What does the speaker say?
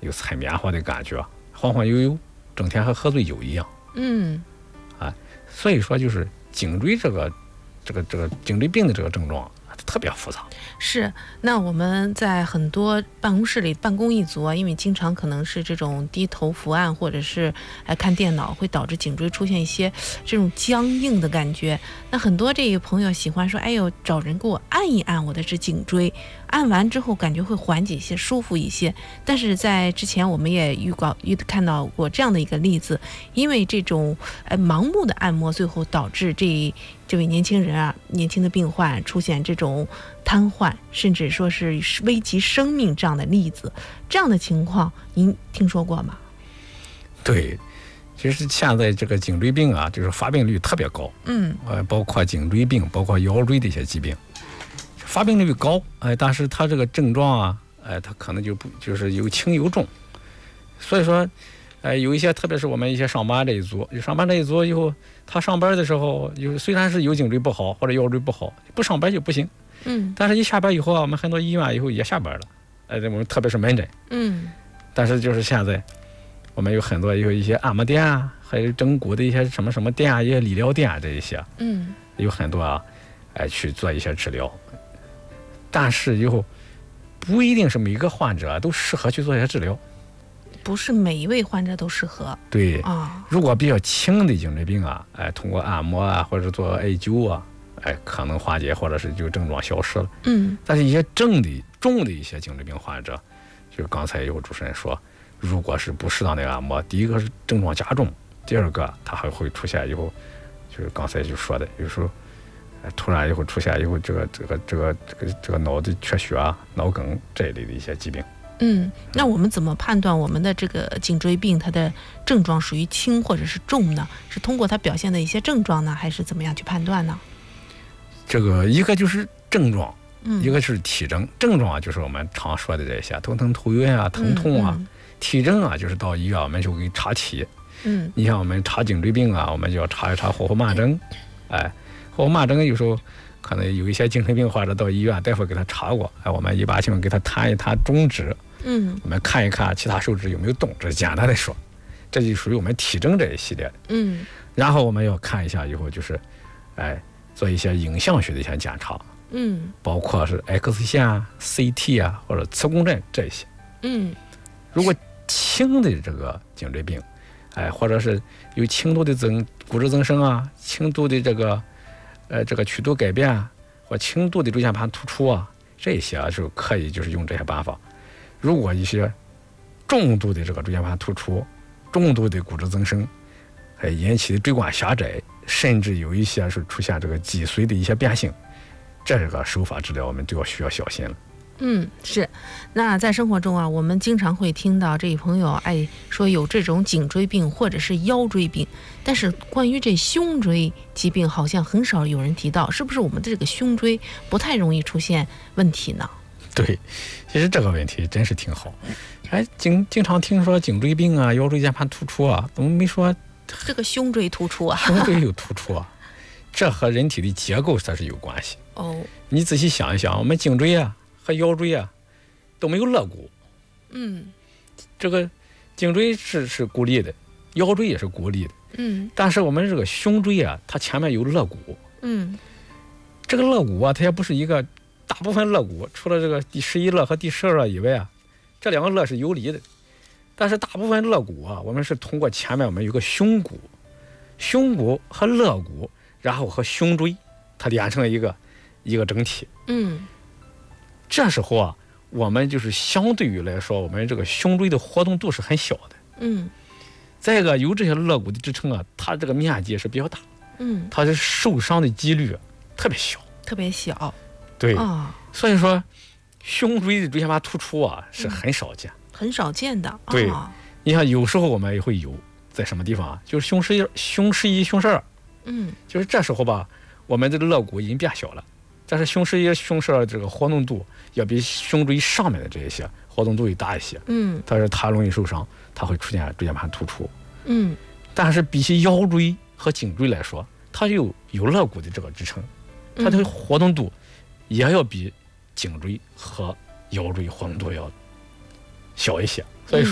有采棉花的感觉，晃晃悠悠，整天和喝醉酒一样。所以说就是颈椎这个颈椎病的这个症状特别复杂。 是，那我们在很多办公室里办公一族啊，因为经常可能是这种低头伏案，或者是看电脑，会导致颈椎出现一些这种僵硬的感觉。那很多这个朋友喜欢说，哎呦，找人给我按一按我的这颈椎，按完之后感觉会缓解一些，舒服一些。但是在之前我们也看到过这样的一个例子，因为这种盲目的按摩，最后导致这位年轻人啊，年轻的病患出现这种瘫痪，甚至说是危及生命这样的例子，这样的情况您听说过吗？ 对，其实现在这个颈椎病啊，就是发病率特别高。包括颈椎病，包括腰椎的一些疾病，发病率高。但是它这个症状啊，它可能就是有轻有重。所以说，有一些，特别是我们一些上班这一族以后，他上班的时候，虽然是有颈椎不好或者腰椎不好，不上班就不行。但是一下班以后啊，我们很多医院以后也下班了。我们特别是门诊。但是就是现在，我们有很多有一些按摩店啊，还有整骨的一些什么店啊，一些理疗店啊，这一些，有很多啊，去做一些治疗。但是以后不一定是每个患者都适合去做一些治疗。 不是每一位患者都适合。 对如果比较轻的颈椎病啊，通过按摩啊，或者做艾灸啊，可能缓解，或者是就症状消失了。但是一些重的一些颈椎病患者，就是刚才有主持人说，如果是不适当的按摩，第一个是症状加重，第二个它还会出现以后，就是刚才就说的，有时候突然以后出现以后这个脑的缺血啊、脑梗这一类的一些疾病。 那我们怎么判断我们的这个颈椎病它的症状属于轻或者是重呢？是通过它表现的一些症状呢，还是怎么样去判断呢？ 这个一个就是症状，一个是体征。症状啊，就是我们常说的这些头疼头晕啊、疼痛啊。体征啊，就是到医院我们就给查体。你像我们查颈椎病啊，我们就要查一查活活麻疹。活活麻疹有时候可能有一些精神病患者到医院，大夫给他查过，我们一般性给他弹一弹中指。我们看一看其他手指有没有动，这是简单的说，这就属于我们体征这一系列的。然后我们要看一下以后就是，做一些影像学的一些检查。包括是 X 线啊、CT 啊或者磁共振这些。如果轻的这个颈椎病，或者是有轻度的骨质增生啊、轻度的这个曲度改变啊，或轻度的椎间盘突出啊，这些啊就可以就是用这些办法。如果一些重度的这个椎间盘突出、重度的骨质增生，引起的椎管狭窄，甚至有一些是出现这个脊髓的一些变性，这个手法治疗我们就需要小心了。 是。那在生活中啊，我们经常会听到这位朋友说有这种颈椎病或者是腰椎病，但是关于这胸椎疾病好像很少有人提到，是不是我们的这个胸椎不太容易出现问题呢？ 对，其实这个问题真是挺好。经常听说颈椎病啊、腰椎间盘突出啊，怎么没说这个胸椎突出啊？ 胸椎有突出啊，这和人体的结构它是有关系。你仔细想一想，我们颈椎啊和腰椎啊都没有肋骨。这个颈椎是孤立的，腰椎也是孤立的。但是我们这个胸椎啊，它前面有肋骨。这个肋骨啊，它也不是一个大部分肋骨，除了这个第11肋和第12肋以外啊，这两个肋是游离的。但是大部分肋骨啊，我们是通过前面我们有个胸骨和肋骨，然后和胸椎，它连成了一个整体。这时候啊，我们就是相对于来说，我们这个胸椎的活动度是很小的。再一个，有这些肋骨的支撑啊，它这个面积是比较大。它是受伤的几率特别小。对。所以说胸椎的椎间盘突出啊是很少见的。 对。你看有时候我们也会有在什么地方啊，就是胸11、胸12。就是这时候吧，我们的肋骨已经变小了，但是胸11、胸12这个活动度要比胸椎上面的这一些活动度要大一些。但是它容易受伤，它会出现椎间盘突出。但是比起腰椎和颈椎来说，它有肋骨的这个支撑，它的活动度也要比颈椎和腰椎活动度要小一些。所以说